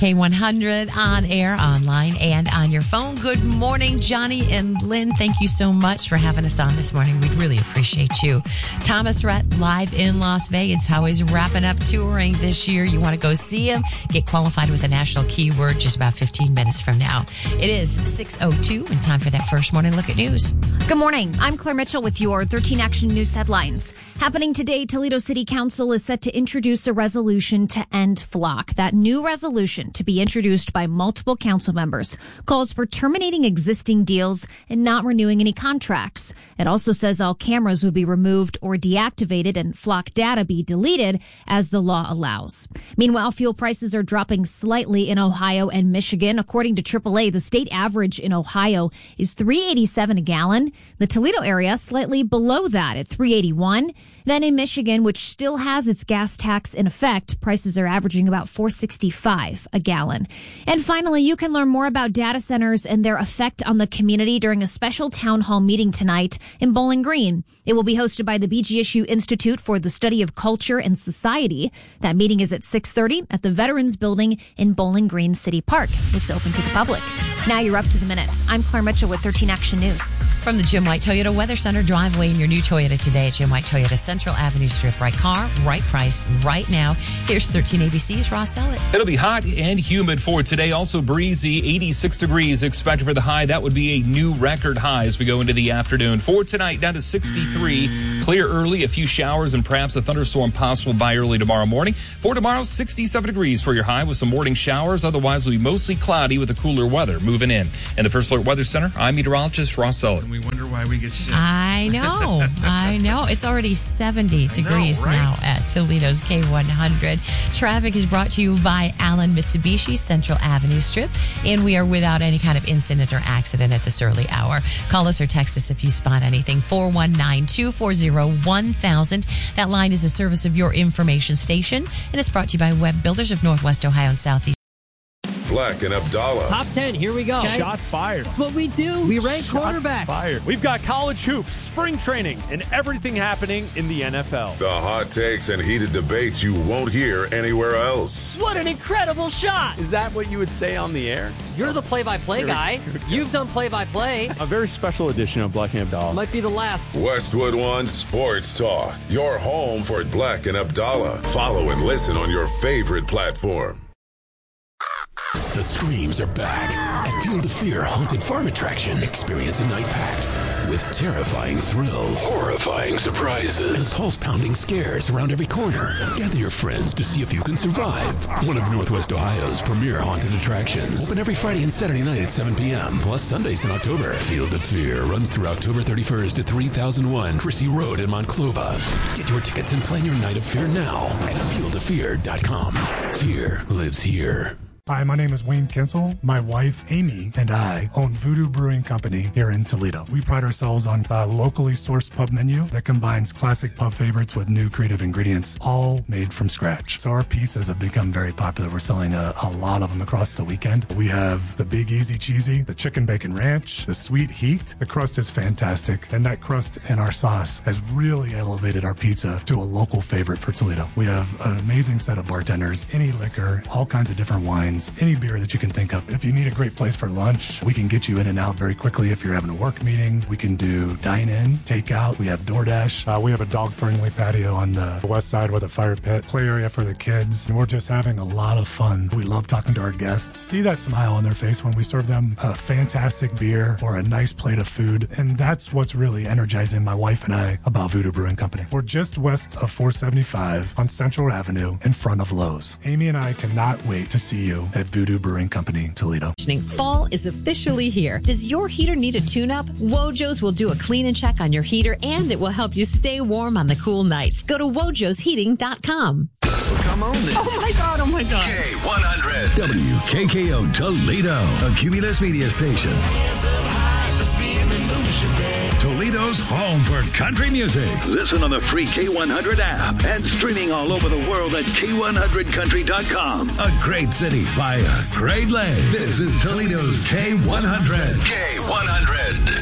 K100 on air, online, and on your phone. Good morning, Johnny and Lynn. Thank you so much for having us on this morning. We really appreciate you. Thomas Rhett, live in Las Vegas. How he's wrapping up touring this year. You want to go see him? Get qualified with a national keyword just about 15 minutes from now. It is 6:02 and time for that first morning look at news. Good morning. I'm Claire Mitchell with your 13 Action News headlines. Happening today, Toledo City Council is set to introduce a resolution to end flock. That new resolution, to be introduced by multiple council members, calls for terminating existing deals and not renewing any contracts. It also says all cameras would be removed or deactivated and flock data be deleted as the law allows. Meanwhile, fuel prices are dropping slightly in Ohio and Michigan. According to AAA, the state average in Ohio is $3.87 a gallon. The Toledo area slightly below that at $3.81. Then in Michigan, which still has its gas tax in effect, prices are averaging about $4.65 a gallon. And finally, you can learn more about data centers and their effect on the community during a special town hall meeting tonight in Bowling Green. It will be hosted by the BGSU Institute for the Study of Culture and Society. That meeting is at 6:30 at the Veterans Building in Bowling Green City Park. It's open to the public. Now you're up to the minute. I'm Claire Mitchell with 13 Action News. From the Jim White Toyota Weather Center, drive away in your new Toyota today at Jim White Toyota Central Avenue Strip. Right car, right price, right now. Here's 13 ABC's Ross Ellett. It'll be hot and humid for today. Also breezy, 86 degrees expected for the high. That would be a new record high as we go into the afternoon. For tonight, down to 63. Clear early, a few showers and perhaps a thunderstorm possible by early tomorrow morning. For tomorrow, 67 degrees for your high with some morning showers. Otherwise, it'll be mostly cloudy with the cooler weather moving in. And the First Alert Weather Center, I'm meteorologist Ross Ellett. And we wonder why we get sick. I know. It's already 70 degrees now at Toledo's K100. Traffic is brought to you by Allen Mitsubishi Central Avenue Strip. And we are without any kind of incident or accident at this early hour. Call us or text us if you spot anything. 419-240-1000. That line is a service of your information station. And it's brought to you by Web Builders of Northwest Ohio and Southeast. Black and Abdallah. Top 10, here we go. Okay. Shots fired. That's what we do. We rank quarterbacks. Fired. We've got college hoops, spring training, and everything happening in the NFL. The hot takes and heated debates you won't hear anywhere else. What an incredible shot. Is that what you would say on the air? You're the play-by-play guy. You've done play-by-play. A very special edition of Black and Abdallah. Might be the last. Westwood One Sports Talk. Your home for Black and Abdallah. Follow and listen on your favorite platform. The screams are back at Field of Fear Haunted Farm Attraction. Experience a night packed with terrifying thrills, horrifying surprises, and pulse-pounding scares around every corner. Gather your friends to see if you can survive one of Northwest Ohio's premier haunted attractions. Open every Friday and Saturday night at 7 p.m., plus Sundays in October. Field of Fear runs through October 31st at 3001 Chrissy Road in Monclova. Get your tickets and plan your night of fear now at fieldoffear.com. Fear lives here. Hi, my name is Wayne Kinsel. My wife, Amy, and I own Voodoo Brewing Company here in Toledo. We pride ourselves on a locally sourced pub menu that combines classic pub favorites with new creative ingredients, all made from scratch. So our pizzas have become very popular. We're selling a lot of them across the weekend. We have the Big Easy Cheesy, the Chicken Bacon Ranch, the Sweet Heat. The crust is fantastic, and that crust and our sauce has really elevated our pizza to a local favorite for Toledo. We have an amazing set of bartenders, any liquor, all kinds of different wines, any beer that you can think of. If you need a great place for lunch, we can get you in and out very quickly. If you're having a work meeting, we can do dine-in, takeout. We have DoorDash. We have a dog-friendly patio on the west side with a fire pit, play area for the kids. And we're just having a lot of fun. We love talking to our guests. See that smile on their face when we serve them a fantastic beer or a nice plate of food. And that's what's really energizing my wife and I about Voodoo Brewing Company. We're just west of 475 on Central Avenue in front of Lowe's. Amy and I cannot wait to see you at Voodoo Brewing Company, Toledo. Fall is officially here. Does your heater need a tune-up? Wojo's will do a clean and check on your heater, and it will help you stay warm on the cool nights. Go to wojosheating.com. Come on then. Oh my God. K100. WKKO Toledo. A Cumulus media station. Toledo's home for country music. Listen on the free K100 app and streaming all over the world at K100country.com. A great city by a great lake. This is Toledo's K100. K100.